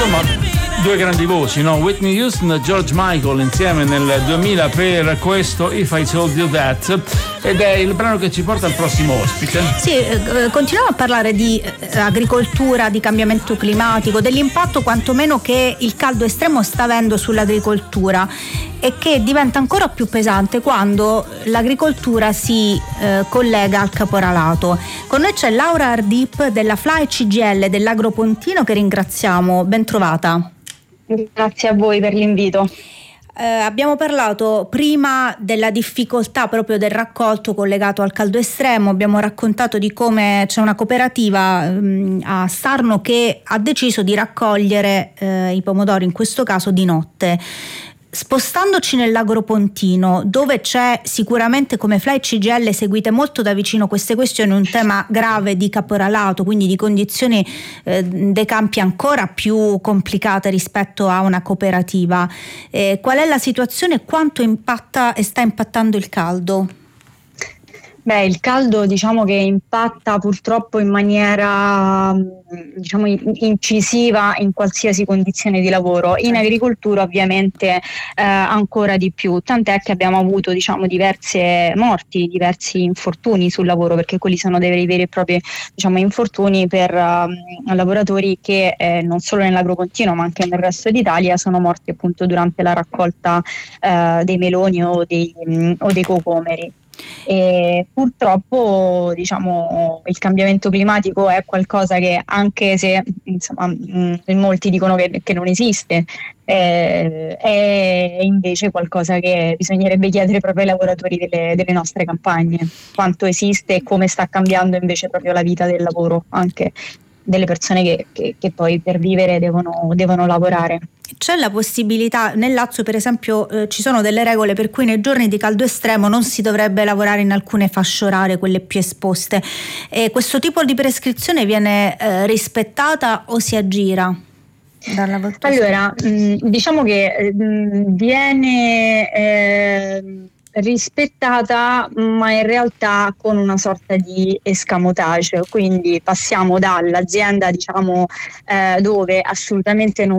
insomma due grandi voci, no? Whitney Houston e George Michael insieme nel 2000 per questo If I Told You That, ed è il brano che ci porta al prossimo ospite. Sì, continuiamo a parlare di agricoltura, di cambiamento climatico, dell'impatto quantomeno che il caldo estremo sta avendo sull'agricoltura e che diventa ancora più pesante quando l'agricoltura si collega al caporalato. Con noi c'è Laura Ardip della FLAE CGIL dell'Agropontino, che ringraziamo. Ben trovata. Grazie a voi per l'invito. Abbiamo parlato prima della difficoltà proprio del raccolto collegato al caldo estremo, abbiamo raccontato di come c'è una cooperativa a Sarno che ha deciso di raccogliere i pomodori, in questo caso di notte. Spostandoci nell'Agropontino, dove c'è sicuramente, come FLAE CGIL seguite molto da vicino queste questioni, un tema grave di caporalato, quindi di condizioni dei campi ancora più complicate rispetto a una cooperativa. Qual è la situazione e quanto impatta e sta impattando il caldo? Beh, il caldo diciamo che impatta purtroppo in maniera diciamo incisiva in qualsiasi condizione di lavoro, in agricoltura ovviamente ancora di più, tant'è che abbiamo avuto diciamo diverse morti, diversi infortuni sul lavoro, perché quelli sono dei veri e propri diciamo infortuni per lavoratori che non solo nell'Agropontino ma anche nel resto d'Italia sono morti appunto durante la raccolta dei meloni o dei cocomeri. E purtroppo diciamo il cambiamento climatico è qualcosa che, anche se insomma molti dicono che non esiste, è invece qualcosa che bisognerebbe chiedere proprio ai lavoratori delle nostre campagne, quanto esiste e come sta cambiando invece proprio la vita del lavoro anche delle persone che poi per vivere devono lavorare. C'è la possibilità, nel Lazio per esempio ci sono delle regole per cui nei giorni di caldo estremo non si dovrebbe lavorare in alcune fasce orarie, quelle più esposte. Questo tipo di prescrizione viene rispettata o si aggira? Allora, diciamo che viene rispettata, ma in realtà con una sorta di escamotage, quindi passiamo dall'azienda diciamo dove assolutamente non